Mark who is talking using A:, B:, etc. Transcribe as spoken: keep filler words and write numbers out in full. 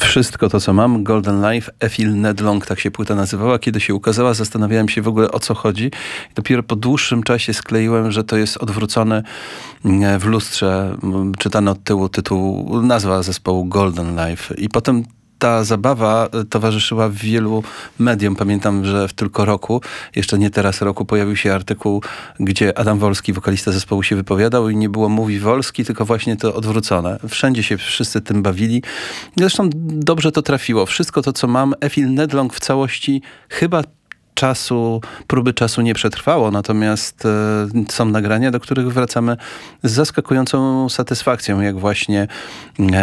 A: Wszystko to, co mam, Golden Life, Ethel Nedlong, tak się płyta nazywała. Kiedy się ukazała, zastanawiałem się w ogóle, o co chodzi. I dopiero po dłuższym czasie skleiłem, że to jest odwrócone w lustrze, czytane od tyłu tytuł, nazwa zespołu Golden Life. I potem ta zabawa towarzyszyła wielu mediom. Pamiętam, że w tylko roku, jeszcze nie teraz roku, pojawił się artykuł, gdzie Adam Wolski, wokalista zespołu, się wypowiadał i nie było mówi Wolski, tylko właśnie to odwrócone. Wszędzie się wszyscy tym bawili. Zresztą dobrze to trafiło. Wszystko to, co mam, Ethel Nedlong w całości chyba czasu, próby czasu nie przetrwało, natomiast e, są nagrania, do których wracamy z zaskakującą satysfakcją, jak właśnie e,